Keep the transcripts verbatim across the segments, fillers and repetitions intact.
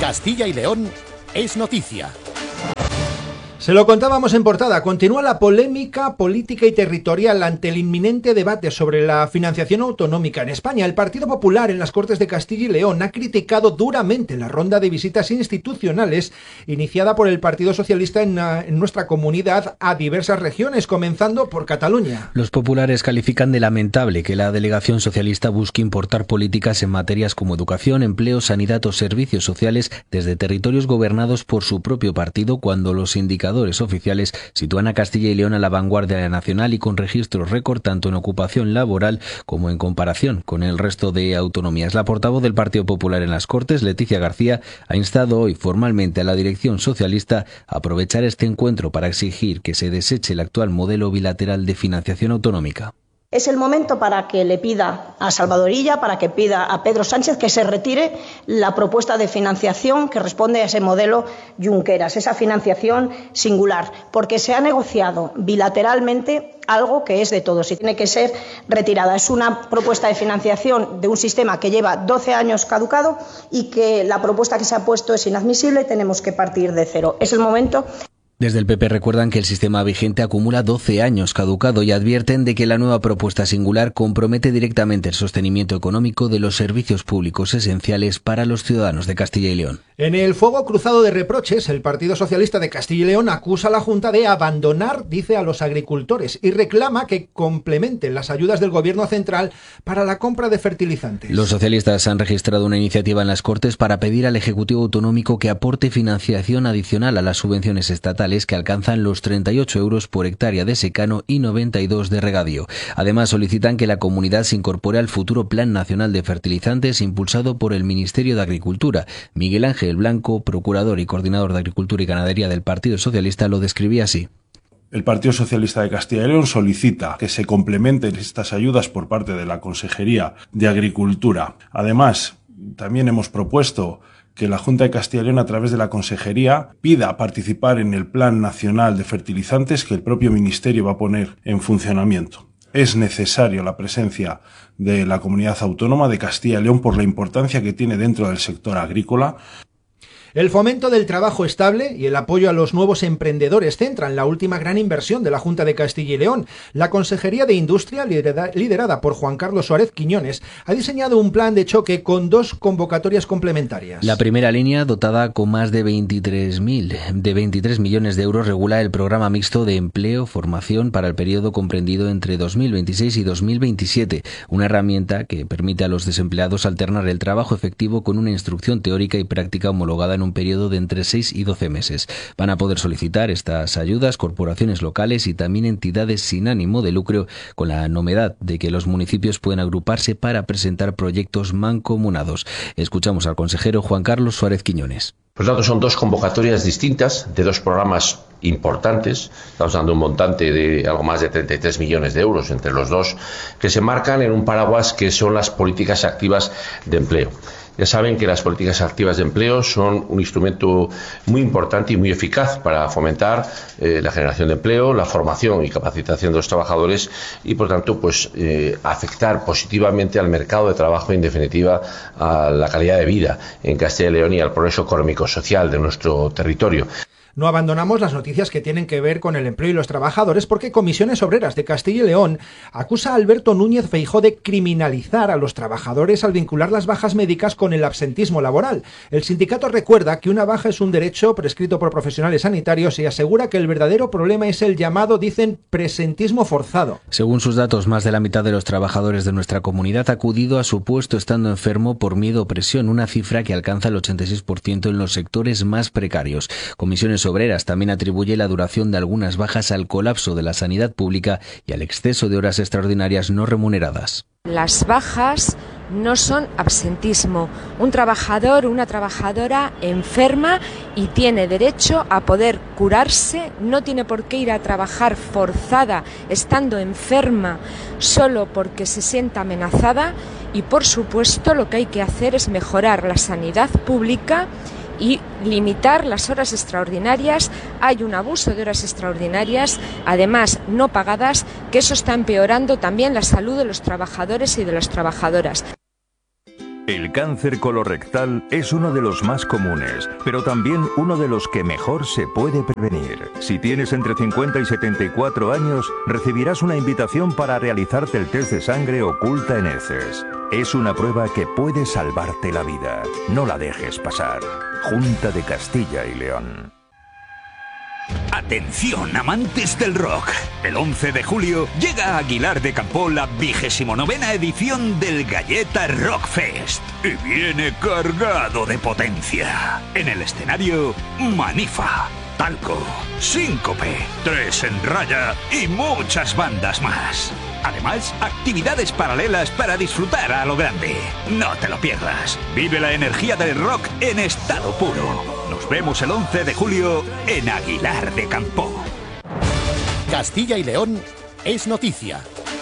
Castilla y León es noticia. Se lo contábamos en portada. Continúa la polémica política y territorial ante el inminente debate sobre la financiación autonómica en España. El Partido Popular en las Cortes de Castilla y León ha criticado duramente la ronda de visitas institucionales iniciada por el Partido Socialista en, en nuestra comunidad a diversas regiones, comenzando por Cataluña. Los populares califican de lamentable que la delegación socialista busque importar políticas en materias como educación, empleo, sanidad o servicios sociales desde territorios gobernados por su propio partido, cuando los indicadores oficiales sitúan a Castilla y León a la vanguardia nacional y con registros récord tanto en ocupación laboral como en comparación con el resto de autonomías. La portavoz del Partido Popular en las Cortes, Leticia García, ha instado hoy formalmente a la dirección socialista a aprovechar este encuentro para exigir que se deseche el actual modelo bilateral de financiación autonómica. Es el momento para que le pida a Salvador Illa, para que pida a Pedro Sánchez que se retire la propuesta de financiación que responde a ese modelo Junqueras, esa financiación singular, porque se ha negociado bilateralmente algo que es de todos y tiene que ser retirada. Es una propuesta de financiación de un sistema que lleva doce años caducado y que la propuesta que se ha puesto es inadmisible y tenemos que partir de cero. Es el momento. Desde el P P recuerdan que el sistema vigente acumula doce años caducado y advierten de que la nueva propuesta singular compromete directamente el sostenimiento económico de los servicios públicos esenciales para los ciudadanos de Castilla y León. En el fuego cruzado de reproches, el Partido Socialista de Castilla y León acusa a la Junta de abandonar, dice, a los agricultores y reclama que complementen las ayudas del Gobierno central para la compra de fertilizantes. Los socialistas han registrado una iniciativa en las Cortes para pedir al Ejecutivo Autonómico que aporte financiación adicional a las subvenciones estatales que alcanzan los treinta y ocho euros por hectárea de secano y noventa y dos de regadío. Además, solicitan que la comunidad se incorpore al futuro Plan Nacional de Fertilizantes impulsado por el Ministerio de Agricultura. Miguel Ángel Blanco, procurador y coordinador de Agricultura y Ganadería del Partido Socialista, lo describía así. El Partido Socialista de Castilla y León solicita que se complementen estas ayudas por parte de la Consejería de Agricultura. Además, también hemos propuesto que la Junta de Castilla y León, a través de la Consejería, pida participar en el Plan Nacional de Fertilizantes que el propio Ministerio va a poner en funcionamiento. Es necesario la presencia de la comunidad autónoma de Castilla y León por la importancia que tiene dentro del sector agrícola. El fomento del trabajo estable y el apoyo a los nuevos emprendedores centran la última gran inversión de la Junta de Castilla y León. La Consejería de Industria, liderada por Juan Carlos Suárez Quiñones, ha diseñado un plan de choque con dos convocatorias complementarias. La primera línea, dotada con más de veintitrés mil, de veintitrés millones de euros, regula el programa mixto de empleo-formación para el periodo comprendido entre dos mil veintiséis y dos mil veintisiete, una herramienta que permite a los desempleados alternar el trabajo efectivo con una instrucción teórica y práctica homologada en un periodo de entre seis y doce meses. Van a poder solicitar estas ayudas corporaciones locales y también entidades sin ánimo de lucro, con la novedad de que los municipios pueden agruparse para presentar proyectos mancomunados. Escuchamos al consejero Juan Carlos Suárez Quiñones. Por lo tanto, son dos convocatorias distintas de dos programas importantes. Estamos dando un montante de algo más de treinta y tres millones de euros entre los dos, que se marcan en un paraguas que son las políticas activas de empleo. Ya saben que las políticas activas de empleo son un instrumento muy importante y muy eficaz para fomentar eh, la generación de empleo, la formación y capacitación de los trabajadores y, por tanto, pues eh, afectar positivamente al mercado de trabajo y, en definitiva, a la calidad de vida en Castilla y León y al progreso económico-social de nuestro territorio. No abandonamos las noticias que tienen que ver con el empleo y los trabajadores porque Comisiones Obreras de Castilla y León acusa a Alberto Núñez Feijóo de criminalizar a los trabajadores al vincular las bajas médicas con el absentismo laboral. El sindicato recuerda que una baja es un derecho prescrito por profesionales sanitarios y asegura que el verdadero problema es el llamado, dicen, presentismo forzado. Según sus datos, más de la mitad de los trabajadores de nuestra comunidad ha acudido a su puesto estando enfermo por miedo o presión, una cifra que alcanza el ochenta y seis por ciento en los sectores más precarios. Comisiones Obreras también atribuye la duración de algunas bajas al colapso de la sanidad pública y al exceso de horas extraordinarias no remuneradas. Las bajas no son absentismo. Un trabajador, una trabajadora enferma y tiene derecho a poder curarse, no tiene por qué ir a trabajar forzada estando enferma solo porque se sienta amenazada y, por supuesto, lo que hay que hacer es mejorar la sanidad pública y limitar las horas extraordinarias. Hay un abuso de horas extraordinarias, además no pagadas, que eso está empeorando también la salud de los trabajadores y de las trabajadoras. El cáncer colorectal es uno de los más comunes, pero también uno de los que mejor se puede prevenir. Si tienes entre cincuenta y setenta y cuatro años, recibirás una invitación para realizarte el test de sangre oculta en heces. Es una prueba que puede salvarte la vida. No la dejes pasar. Junta de Castilla y León. Atención, amantes del rock. El once de julio llega a Aguilar de Campoo la vigésimo novena edición del Galleta Rock Fest. Y viene cargado de potencia. En el escenario, Manifa, Talco, Síncope, Tres en Raya y muchas bandas más. Además, actividades paralelas para disfrutar a lo grande. No te lo pierdas. Vive la energía del rock en estado puro. Nos vemos el once de julio en Aguilar de Campoo. Castilla y León es noticia.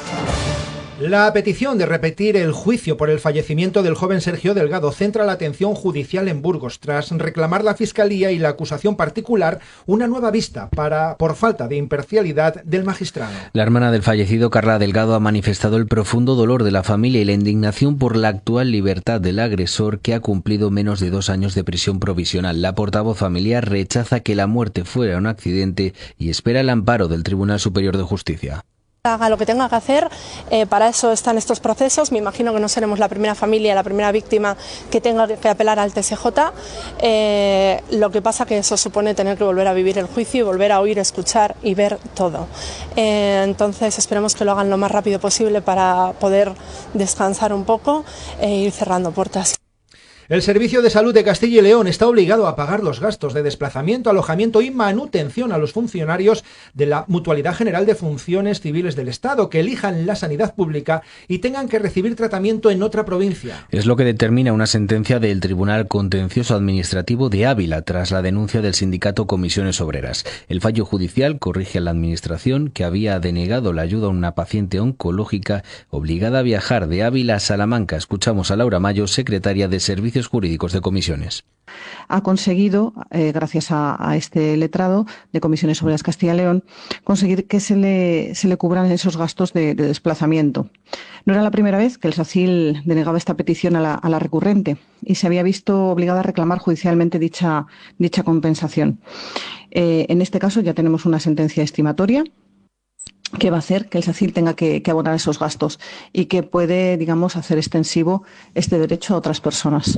La petición de repetir el juicio por el fallecimiento del joven Sergio Delgado centra la atención judicial en Burgos, tras reclamar la Fiscalía y la acusación particular una nueva vista para, por falta de imparcialidad del magistrado. La hermana del fallecido, Carla Delgado, ha manifestado el profundo dolor de la familia y la indignación por la actual libertad del agresor, que ha cumplido menos de dos años de prisión provisional. La portavoz familiar rechaza que la muerte fuera un accidente y espera el amparo del Tribunal Superior de Justicia. Haga lo que tenga que hacer, eh, para eso están estos procesos. Me imagino que no seremos la primera familia, la primera víctima que tenga que apelar al T S J. Eh, lo que pasa que eso supone tener que volver a vivir el juicio y volver a oír, escuchar y ver todo. Eh, entonces esperemos que lo hagan lo más rápido posible para poder descansar un poco e ir cerrando puertas. El Servicio de Salud de Castilla y León está obligado a pagar los gastos de desplazamiento, alojamiento y manutención a los funcionarios de la Mutualidad General de Funciones Civiles del Estado que elijan la sanidad pública y tengan que recibir tratamiento en otra provincia. Es lo que determina una sentencia del Tribunal Contencioso Administrativo de Ávila tras la denuncia del sindicato Comisiones Obreras. El fallo judicial corrige a la Administración, que había denegado la ayuda a una paciente oncológica obligada a viajar de Ávila a Salamanca. Escuchamos a Laura Mayo, secretaria de Servicios Jurídicos de Comisiones. Ha conseguido, eh, gracias a, a este letrado de Comisiones Obreras Castilla y León, conseguir que se le, se le cubran esos gastos de, de desplazamiento. No era la primera vez que el SACIL denegaba esta petición a la, a la recurrente y se había visto obligada a reclamar judicialmente dicha, dicha compensación. Eh, en este caso ya tenemos una sentencia estimatoria que va a hacer que el SACIL tenga que, que abonar esos gastos y que puede, digamos, hacer extensivo este derecho a otras personas.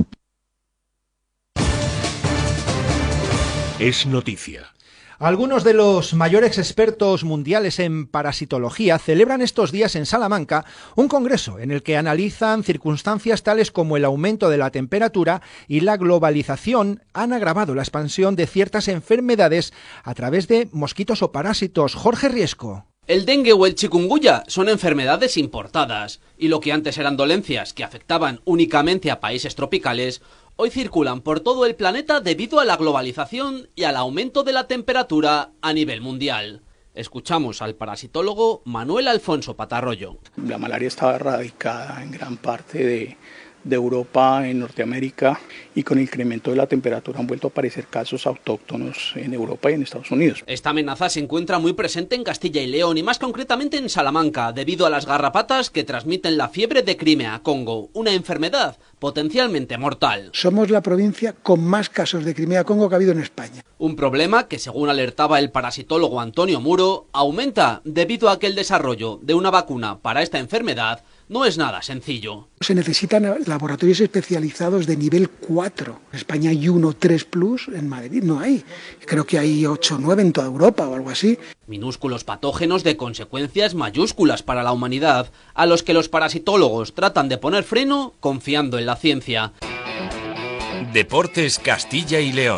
Es noticia. Algunos de los mayores expertos mundiales en parasitología celebran estos días en Salamanca un congreso en el que analizan circunstancias tales como el aumento de la temperatura y la globalización han agravado la expansión de ciertas enfermedades a través de mosquitos o parásitos. Jorge Riesco. El dengue o el chikungunya son enfermedades importadas y lo que antes eran dolencias que afectaban únicamente a países tropicales, hoy circulan por todo el planeta debido a la globalización y al aumento de la temperatura a nivel mundial. Escuchamos al parasitólogo Manuel Alfonso Patarroyo. La malaria estaba erradicada en gran parte de, de Europa, en Norteamérica, y con el incremento de la temperatura han vuelto a aparecer casos autóctonos en Europa y en Estados Unidos. Esta amenaza se encuentra muy presente en Castilla y León y más concretamente en Salamanca, debido a las garrapatas que transmiten la fiebre de Crimea-Congo, una enfermedad potencialmente mortal. Somos la provincia con más casos de Crimea-Congo que ha habido en España. Un problema que, según alertaba el parasitólogo Antonio Muro, aumenta debido a que el desarrollo de una vacuna para esta enfermedad no es nada sencillo. Se necesitan laboratorios especializados de nivel cuatro. En España hay uno, tres plus, en Madrid no hay. Creo que hay ocho, nueve en toda Europa o algo así. Minúsculos patógenos de consecuencias mayúsculas para la humanidad, a los que los parasitólogos tratan de poner freno confiando en la ciencia. Deportes Castilla y León.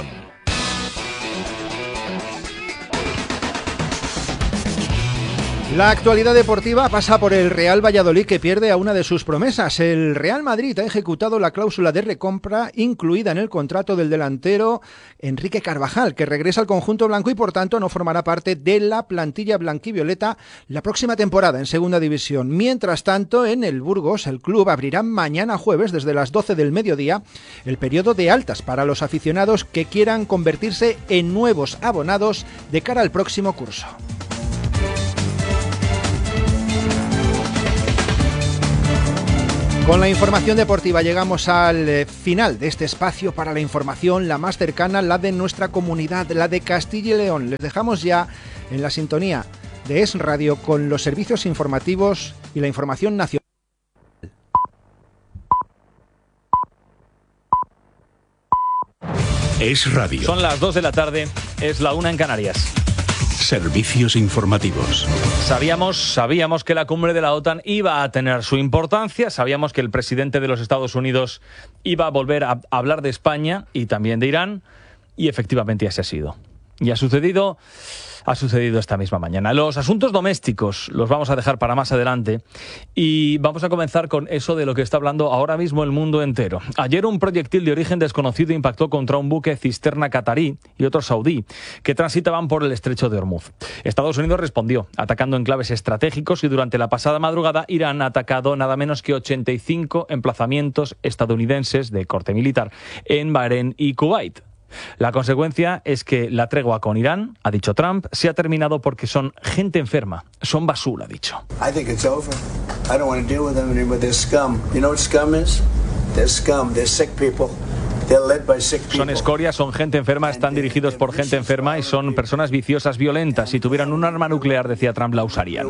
La actualidad deportiva pasa por el Real Valladolid, que pierde a una de sus promesas. El Real Madrid ha ejecutado la cláusula de recompra incluida en el contrato del delantero Enrique Carvajal, que regresa al conjunto blanco y por tanto no formará parte de la plantilla blanquivioleta la próxima temporada en Segunda División. Mientras tanto, en el Burgos, el club abrirá mañana jueves desde las doce del mediodía el periodo de altas para los aficionados que quieran convertirse en nuevos abonados de cara al próximo curso. Con la información deportiva llegamos al eh, final de este espacio para la información, la más cercana, la de nuestra comunidad, la de Castilla y León. Les dejamos ya en la sintonía de Es Radio con los servicios informativos y la información nacional. Es Radio. Son las dos de la tarde, es la una en Canarias. Servicios informativos. Sabíamos, sabíamos que la cumbre de la OTAN iba a tener su importancia, sabíamos que el presidente de los Estados Unidos iba a volver a hablar de España y también de Irán, y efectivamente así ha sido. Y ha sucedido, ha sucedido esta misma mañana. Los asuntos domésticos los vamos a dejar para más adelante y vamos a comenzar con eso de lo que está hablando ahora mismo el mundo entero. Ayer un proyectil de origen desconocido impactó contra un buque cisterna catarí y otro saudí que transitaban por el estrecho de Hormuz. Estados Unidos respondió atacando enclaves estratégicos y durante la pasada madrugada Irán ha atacado nada menos que ochenta y cinco emplazamientos estadounidenses de corte militar en Bahrein y Kuwait. La consecuencia es que la tregua con Irán, ha dicho Trump, se ha terminado porque son gente enferma, son basura, ha dicho. I think it's over. I don't want to deal with them anymore. They're scum. You know what scum is? They're scum. They're sick people. Son escoria, son gente enferma, están dirigidos por gente enferma y son personas viciosas, violentas. Si tuvieran un arma nuclear, decía Trump, la usarían.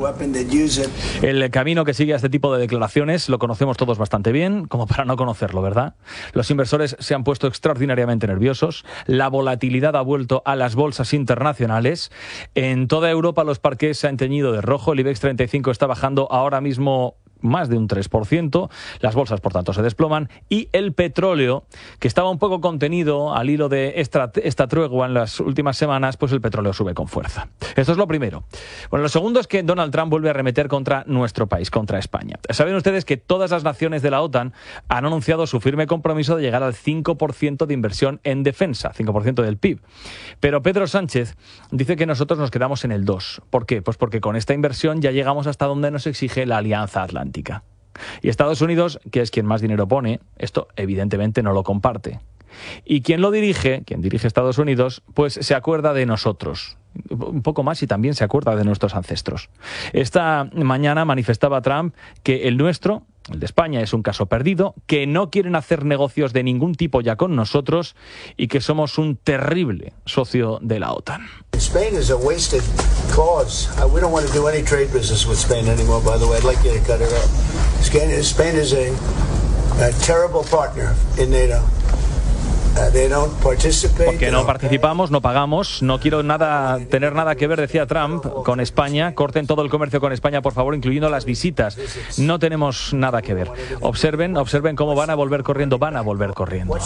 El camino que sigue a este tipo de declaraciones lo conocemos todos bastante bien, como para no conocerlo, ¿verdad? Los inversores se han puesto extraordinariamente nerviosos, la volatilidad ha vuelto a las bolsas internacionales. En toda Europa los parques se han teñido de rojo, el IBEX treinta y cinco está bajando ahora mismo más de un tres por ciento, las bolsas por tanto se desploman y el petróleo, que estaba un poco contenido al hilo de esta, esta tregua en las últimas semanas, pues el petróleo sube con fuerza. Esto es lo primero. Bueno, lo segundo es que Donald Trump vuelve a arremeter contra nuestro país, contra España. Saben ustedes que todas las naciones de la OTAN han anunciado su firme compromiso de llegar al cinco por ciento de inversión en defensa, cinco por ciento del P I B. Pero Pedro Sánchez dice que nosotros nos quedamos en el dos. ¿Por qué? Pues porque con esta inversión ya llegamos hasta donde nos exige la Alianza Atlántica. Y Estados Unidos, que es quien más dinero pone, esto evidentemente no lo comparte. Y quien lo dirige, quien dirige Estados Unidos, pues se acuerda de nosotros, un poco más y también se acuerda de nuestros ancestros. Esta mañana manifestaba Trump que el nuestro, el de España, es un caso perdido, que no quieren hacer negocios de ningún tipo ya con nosotros y que somos un terrible socio de la OTAN. Spain is a wasted cause. Uh, we don't want to do any trade business with Spain anymore, by the way. I'd like you to cut it out. Spain is a, a terrible partner in NATO. Porque no participamos, no pagamos, no quiero nada tener nada que ver, decía Trump, con España. Corten todo el comercio con España, por favor, incluyendo las visitas. No tenemos nada que ver. Observen, observen cómo van a volver corriendo, van a volver corriendo.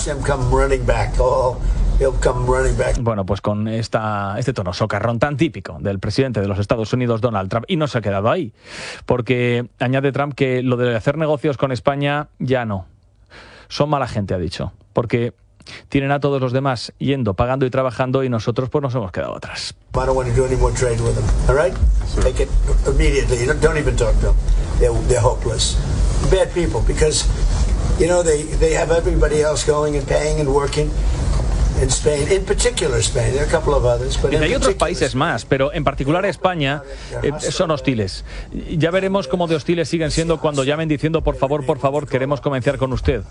Bueno, pues con esta, este tono socarrón tan típico del presidente de los Estados Unidos, Donald Trump, y no se ha quedado ahí, porque añade Trump que lo de hacer negocios con España ya no. Son mala gente, ha dicho, porque tienen a todos los demás yendo, pagando y trabajando y nosotros pues nos hemos quedado atrás. I don't want to do any more trade with them. All right? Take it immediately. Don't even talk to them. They're, they're hopeless. Bad people because, you know, they, they have everybody else going and paying and working. In Spain, in particular Spain, there are a couple of others, but hay otros países más, pero en particular España eh, son hostiles. Ya veremos cómo de hostiles siguen siendo cuando llamen diciendo por favor, por favor, queremos comerciar con usted.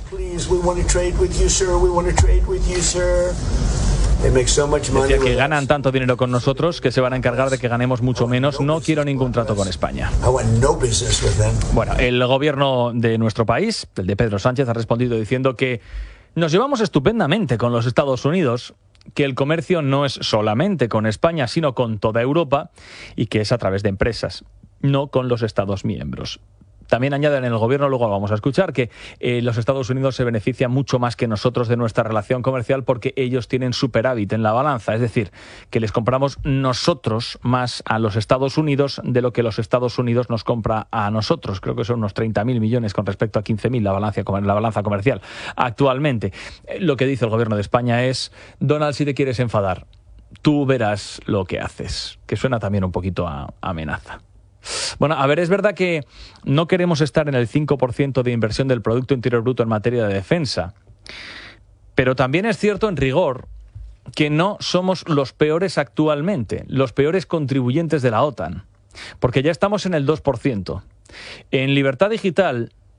Decía que ganan tanto dinero con nosotros que se van a encargar de que ganemos mucho menos. No quiero ningún trato con España. Bueno, el gobierno de nuestro país, el de Pedro Sánchez, ha respondido diciendo que nos llevamos estupendamente con los Estados Unidos, que el comercio no es solamente con España, sino con toda Europa y que es a través de empresas, no con los Estados miembros. También añaden en el gobierno, luego vamos a escuchar, que eh, los Estados Unidos se benefician mucho más que nosotros de nuestra relación comercial porque ellos tienen superávit en la balanza. Es decir, que les compramos nosotros más a los Estados Unidos de lo que los Estados Unidos nos compra a nosotros. Creo que son unos treinta mil millones con respecto a quince mil la balanza, la balanza comercial actualmente. Eh, lo que dice el gobierno de España es: Donald, si te quieres enfadar, tú verás lo que haces. Que suena también un poquito a amenaza. Bueno, a ver, es verdad que no queremos estar en el cinco por ciento de inversión del Producto Interior Bruto en materia de defensa, pero también es cierto en rigor que no somos los peores actualmente, los peores contribuyentes de la OTAN, porque ya estamos en el dos por ciento. En Libertad Digital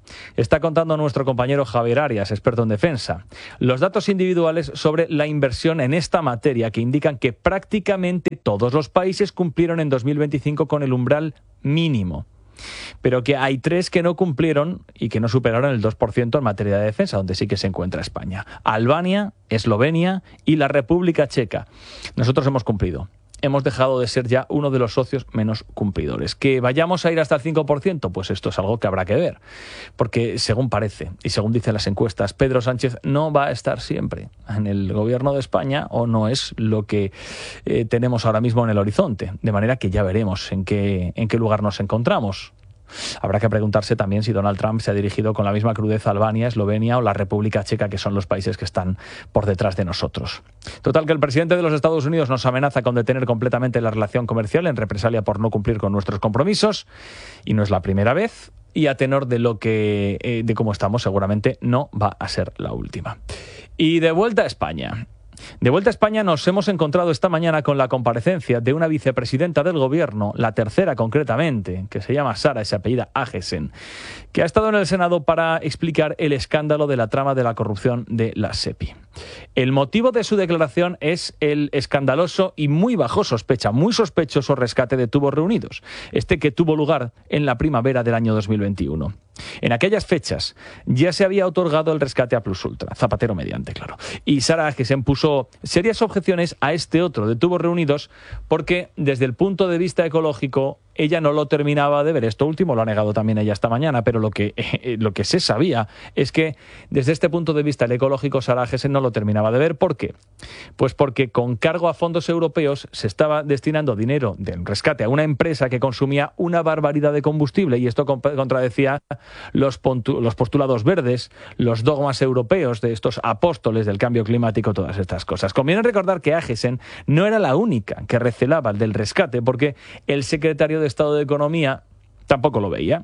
Está contando nuestro compañero Javier Arias, experto en defensa, los datos individuales sobre la inversión en esta materia que indican que prácticamente todos los países cumplieron en dos mil veinticinco con el umbral mínimo, pero que hay tres que no cumplieron y que no superaron el dos por ciento en materia de defensa, donde sí que se encuentra España: Albania, Eslovenia y la República Checa. Nosotros hemos cumplido. Hemos dejado de ser ya uno de los socios menos cumplidores. ¿Que vayamos a ir hasta el cinco por ciento? Pues esto es algo que habrá que ver. Porque según parece, y según dicen las encuestas, Pedro Sánchez no va a estar siempre en el gobierno de España, o no es lo que eh, tenemos ahora mismo en el horizonte. De manera que ya veremos en qué, en qué lugar nos encontramos. Habrá que preguntarse también si Donald Trump se ha dirigido con la misma crudeza a Albania, Eslovenia o la República Checa, que son los países que están por detrás de nosotros. Total, que el presidente de los Estados Unidos nos amenaza con detener completamente la relación comercial en represalia por no cumplir con nuestros compromisos, y no es la primera vez, y a tenor de lo que eh, de cómo estamos, seguramente no va a ser la última. Y de vuelta a España. De vuelta a España nos hemos encontrado esta mañana con la comparecencia de una vicepresidenta del Gobierno, la tercera concretamente, que se llama Sara y se apellida Agesen, que ha estado en el Senado para explicar el escándalo de la trama de la corrupción de la SEPI. El motivo de su declaración es el escandaloso y muy bajo sospecha, muy sospechoso rescate de Tubos Reunidos, este que tuvo lugar en la primavera del año dos mil veintiuno. En aquellas fechas ya se había otorgado el rescate a Plus Ultra, Zapatero mediante, claro. Y Sara Agesen puso serias objeciones a este otro de Tubos Reunidos porque, desde el punto de vista ecológico, ella no lo terminaba de ver. Esto último lo ha negado también ella esta mañana, pero lo que, eh, lo que se sabía es que, desde este punto de vista el ecológico, Sara Agesen no lo terminaba de ver. ¿Por qué? Pues porque, con cargo a fondos europeos, se estaba destinando dinero del rescate a una empresa que consumía una barbaridad de combustible, y esto contradecía los, los postulados verdes, los dogmas europeos de estos apóstoles del cambio climático, todas estas cosas. Conviene recordar que Agesen no era la única que recelaba del rescate, porque el secretario de Estado de Economía tampoco lo veía.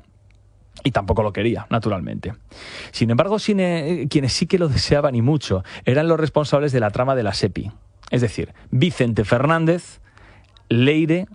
Y tampoco lo quería, naturalmente. Sin embargo, cine, quienes sí que lo deseaban, y mucho, eran los responsables de la trama de la SEPI. Es decir, Vicente Fernández, Leire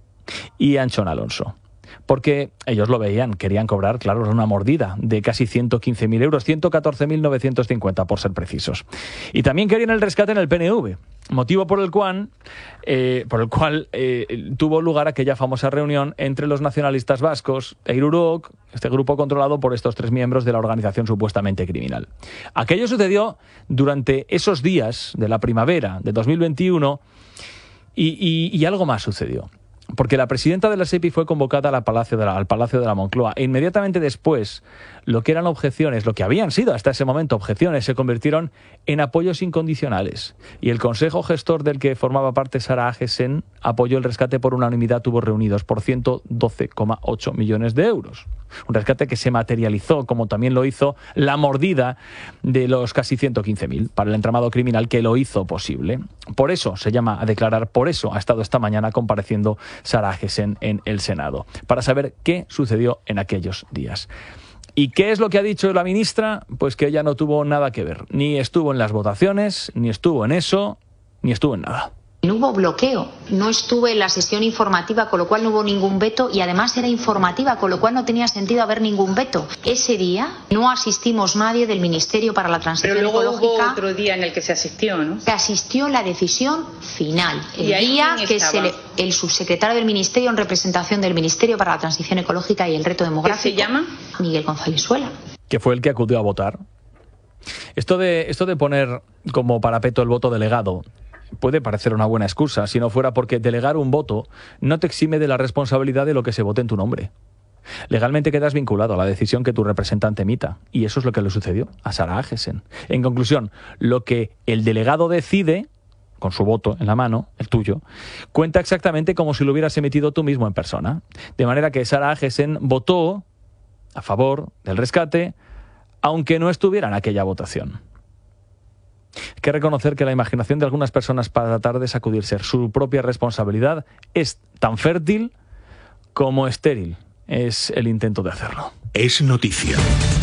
y Anchón Alonso. Porque ellos lo veían, querían cobrar, claro, una mordida de casi ciento quince mil euros, ciento catorce mil novecientos cincuenta por ser precisos. Y también querían el rescate en el P N V, motivo por el cual, eh, por el cual eh, tuvo lugar aquella famosa reunión entre los nacionalistas vascos e Irurok, este grupo controlado por estos tres miembros de la organización supuestamente criminal. Aquello sucedió durante esos días de la primavera de dos mil veintiuno y, y, y algo más sucedió. Porque la presidenta de la SEPI fue convocada a la Palacio de la, al Palacio de la Moncloa, e inmediatamente después lo que eran objeciones, lo que habían sido hasta ese momento objeciones, se convirtieron en apoyos incondicionales. Y el Consejo Gestor del que formaba parte Sara Agesen apoyó el rescate por unanimidad. Tubos Reunidos por ciento doce coma ocho millones de euros. Un rescate que se materializó, como también lo hizo la mordida de los casi ciento quince mil para el entramado criminal que lo hizo posible. Por eso se llama a declarar, por eso ha estado esta mañana compareciendo Sara Agesen en el Senado, para saber qué sucedió en aquellos días. ¿Y qué es lo que ha dicho la ministra? Pues que ella no tuvo nada que ver, ni estuvo en las votaciones, ni estuvo en eso, ni estuvo en nada. No hubo bloqueo, no estuve en la sesión informativa, con lo cual no hubo ningún veto, y además era informativa, con lo cual no tenía sentido haber ningún veto. Ese día no asistimos nadie del Ministerio para la Transición Pero luego Ecológica. Hubo otro día en el que se asistió, ¿no? Se asistió la decisión final, el ¿Y ahí día quién que estaba? se le, el subsecretario del Ministerio, en representación del Ministerio para la Transición Ecológica y el Reto Demográfico. ¿Qué se llama? Miguel González Suela. Que fue el que acudió a votar. Esto de, esto de poner como parapeto el voto delegado puede parecer una buena excusa, si no fuera porque delegar un voto no te exime de la responsabilidad de lo que se vote en tu nombre. Legalmente quedas vinculado a la decisión que tu representante emita, y eso es lo que le sucedió a Sara Agesen. En conclusión, lo que el delegado decide, con su voto en la mano, el tuyo, cuenta exactamente como si lo hubieras emitido tú mismo en persona. De manera que Sara Agesen votó a favor del rescate, aunque no estuviera en aquella votación. Hay que reconocer que la imaginación de algunas personas para tratar de sacudirse su propia responsabilidad es tan fértil como estéril es el intento de hacerlo. Es noticia.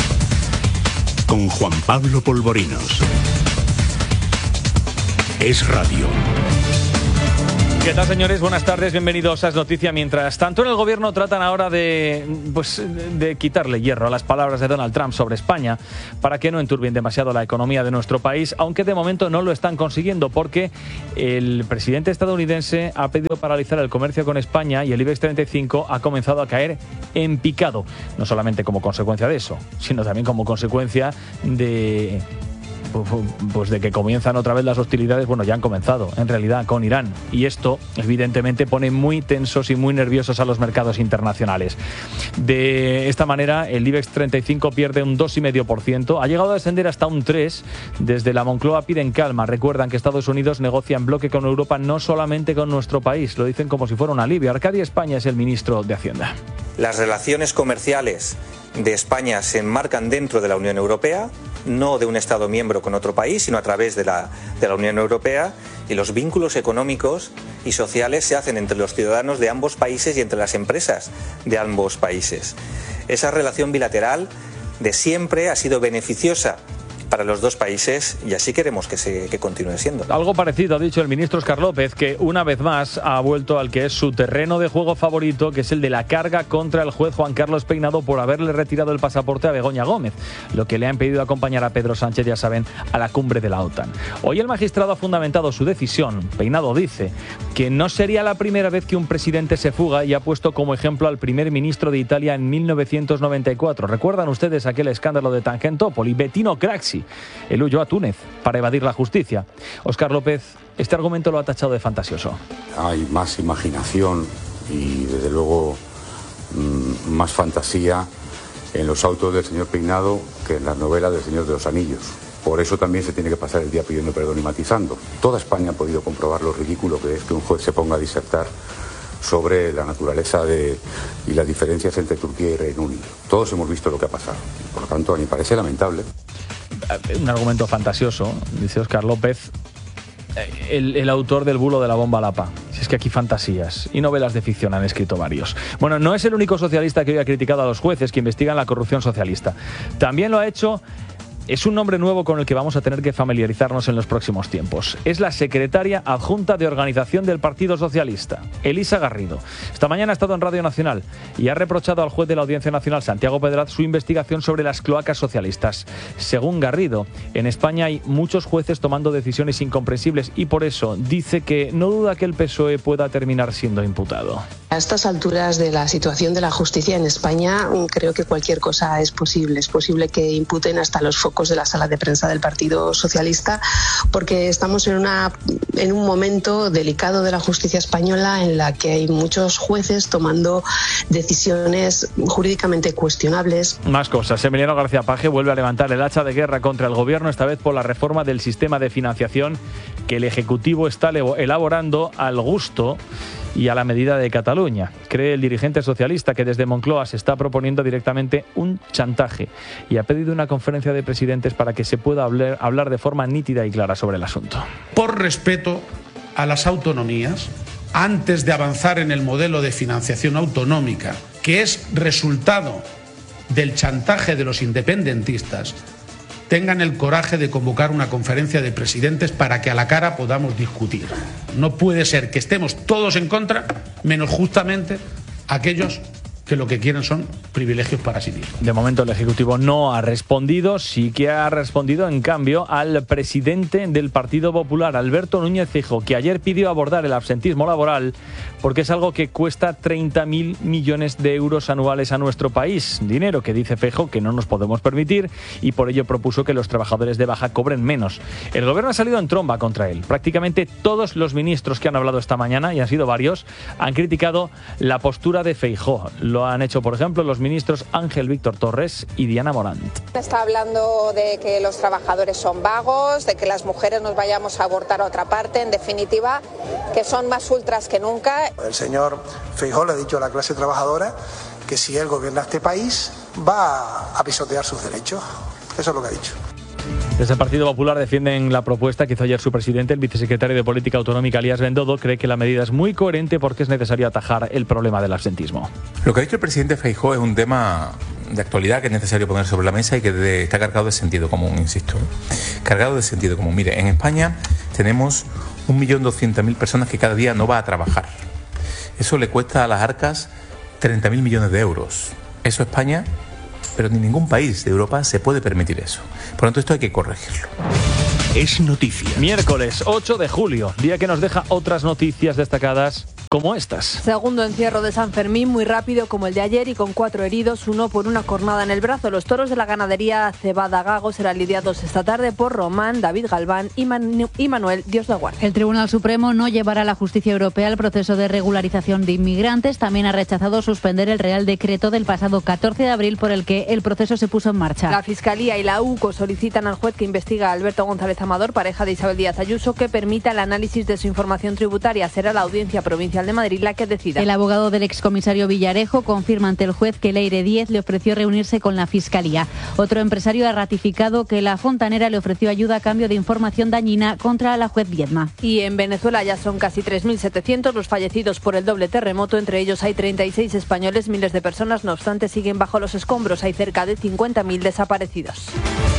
Con Juan Pablo Polvorinos. Es radio. ¿Qué tal, señores? Buenas tardes, bienvenidos a Es Noticia. Mientras tanto, en el gobierno tratan ahora de, pues, de quitarle hierro a las palabras de Donald Trump sobre España para que no enturbien demasiado la economía de nuestro país, aunque de momento no lo están consiguiendo porque el presidente estadounidense ha pedido paralizar el comercio con España y el IBEX treinta y cinco ha comenzado a caer en picado, no solamente como consecuencia de eso, sino también como consecuencia de... pues de que comienzan otra vez las hostilidades. Bueno, ya han comenzado, en realidad, con Irán. Y esto, evidentemente, pone muy tensos y muy nerviosos a los mercados internacionales. De esta manera, el IBEX treinta y cinco pierde un dos coma cinco por ciento. Ha llegado a descender hasta un tres por ciento. Desde la Moncloa piden calma. Recuerdan que Estados Unidos negocia en bloque con Europa, no solamente con nuestro país. Lo dicen como si fuera un alivio. Arcadia España es el ministro de Hacienda. Las relaciones comerciales de España se enmarcan dentro de la Unión Europea, no de un Estado miembro con otro país, sino a través de la, de la Unión Europea, y los vínculos económicos y sociales se hacen entre los ciudadanos de ambos países y entre las empresas de ambos países. Esa relación bilateral de siempre ha sido beneficiosa para los dos países y así queremos que se que continúe siendo. Algo parecido ha dicho el ministro Óscar López, que una vez más ha vuelto al que es su terreno de juego favorito, que es el de la carga contra el juez Juan Carlos Peinado por haberle retirado el pasaporte a Begoña Gómez, lo que le ha impedido acompañar a Pedro Sánchez, ya saben, a la cumbre de la OTAN. Hoy el magistrado ha fundamentado su decisión. Peinado dice que no sería la primera vez que un presidente se fuga y ha puesto como ejemplo al primer ministro de Italia en mil novecientos noventa y cuatro. ¿Recuerdan ustedes aquel escándalo de Tangentopoli? Bettino Craxi. Él huyó a Túnez para evadir la justicia. Óscar López, este argumento lo ha tachado de fantasioso. Hay más imaginación y, desde luego, mmm, más fantasía en los autos del señor Peinado que en las novelas del Señor de los Anillos. Por eso también se tiene que pasar el día pidiendo perdón y matizando. Toda España ha podido comprobar lo ridículo que es que un juez se ponga a disertar sobre la naturaleza de, y las diferencias entre Turquía y Reino Unido. Todos hemos visto lo que ha pasado. Por lo tanto, a mí me parece lamentable. Un argumento fantasioso, dice Óscar López, el, el autor del bulo de la bomba Lapa. Si es que aquí fantasías y novelas de ficción han escrito varios. Bueno, no es el único socialista que hoy ha criticado a los jueces que investigan la corrupción socialista. También lo ha hecho... Es un nombre nuevo con el que vamos a tener que familiarizarnos en los próximos tiempos. Es la secretaria adjunta de organización del Partido Socialista, Elisa Garrido. Esta mañana ha estado en Radio Nacional y ha reprochado al juez de la Audiencia Nacional, Santiago Pedraz, su investigación sobre las cloacas socialistas. Según Garrido, en España hay muchos jueces tomando decisiones incomprensibles y por eso dice que no duda que el P S O E pueda terminar siendo imputado. A estas alturas de la situación de la justicia en España, creo que cualquier cosa es posible. Es posible que imputen hasta los focos de la sala de prensa del Partido Socialista, porque estamos en, una, en un momento delicado de la justicia española en la que hay muchos jueces tomando decisiones jurídicamente cuestionables. Más cosas. Emiliano García Paje vuelve a levantar el hacha de guerra contra el gobierno, esta vez por la reforma del sistema de financiación que el Ejecutivo está elaborando al gusto y a la medida de Cataluña. Cree el dirigente socialista que desde Moncloa se está proponiendo directamente un chantaje y ha pedido una conferencia de presidentes para que se pueda hablar, hablar de forma nítida y clara sobre el asunto. Por respeto a las autonomías, antes de avanzar en el modelo de financiación autonómica, que es resultado del chantaje de los independentistas, tengan el coraje de convocar una conferencia de presidentes para que a la cara podamos discutir. No puede ser que estemos todos en contra, menos justamente aquellos que lo que quieren son privilegios para sí mismos. De momento el Ejecutivo no ha respondido, sí que ha respondido en cambio al presidente del Partido Popular, Alberto Núñez Feijóo, que ayer pidió abordar el absentismo laboral porque es algo que cuesta treinta mil millones de euros anuales a nuestro país, dinero que dice Feijóo que no nos podemos permitir y por ello propuso que los trabajadores de baja cobren menos. El gobierno ha salido en tromba contra él. Prácticamente todos los ministros que han hablado esta mañana, y han sido varios, han criticado la postura de Feijóo. Lo han hecho, por ejemplo, los ministros Ángel Víctor Torres y Diana Morant. Está hablando de que los trabajadores son vagos, de que las mujeres nos vayamos a abortar a otra parte, en definitiva, que son más ultras que nunca. El señor Feijóo le ha dicho a la clase trabajadora que si él gobierna este país va a pisotear sus derechos. Eso es lo que ha dicho. Desde el Partido Popular defienden la propuesta que hizo ayer su presidente, el vicesecretario de Política Autonómica, Elías Bendodo. Cree que la medida es muy coherente porque es necesario atajar el problema del absentismo. Lo que ha dicho el presidente Feijóo es un tema de actualidad que es necesario poner sobre la mesa y que de, está cargado de sentido común, insisto. Cargado de sentido común. Mire, en España tenemos un millón doscientas mil personas que cada día no va a trabajar. Eso le cuesta a las arcas treinta mil millones de euros. Eso España, pero ni ningún país de Europa se puede permitir eso. Por lo tanto, esto hay que corregirlo. Es noticia. Miércoles ocho de julio, día que nos deja otras noticias destacadas como estas. Segundo encierro de San Fermín, muy rápido como el de ayer y con cuatro heridos, uno por una cornada en el brazo. Los toros de la ganadería Cebada Gago serán lidiados esta tarde por Román, David Galván y, Manu- y Manuel Dios de Guardia. El Tribunal Supremo no llevará a la justicia europea el proceso de regularización de inmigrantes. También ha rechazado suspender el Real Decreto del pasado catorce de abril por el que el proceso se puso en marcha. La Fiscalía y la U C O solicitan al juez que investiga a Alberto González Amador, pareja de Isabel Díaz Ayuso, que permita el análisis de su información tributaria. Será la Audiencia Provincial de Madrid la que decida. El abogado del excomisario Villarejo confirma ante el juez que Leire Díez le ofreció reunirse con la Fiscalía. Otro empresario ha ratificado que la fontanera le ofreció ayuda a cambio de información dañina contra la juez Viedma. Y en Venezuela ya son casi tres mil setecientos los fallecidos por el doble terremoto. Entre ellos hay treinta y seis españoles. Miles de personas, no obstante, siguen bajo los escombros. Hay cerca de cincuenta mil desaparecidos.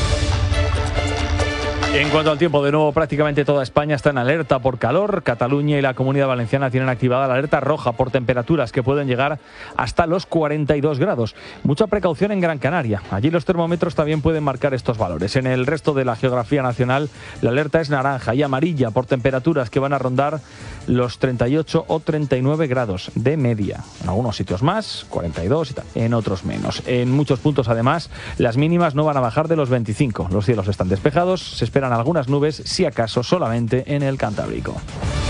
En cuanto al tiempo, de nuevo prácticamente toda España está en alerta por calor. Cataluña y la Comunidad Valenciana tienen activada la alerta roja por temperaturas que pueden llegar hasta los cuarenta y dos grados. Mucha precaución en Gran Canaria. Allí los termómetros también pueden marcar estos valores. En el resto de la geografía nacional la alerta es naranja y amarilla por temperaturas que van a rondar los treinta y ocho o treinta y nueve grados de media. En algunos sitios más, cuarenta y dos y tal, en otros menos. En muchos puntos además las mínimas no van a bajar de los veinticinco. Los cielos están despejados, se esperan algunas nubes, si acaso solamente en el Cantábrico.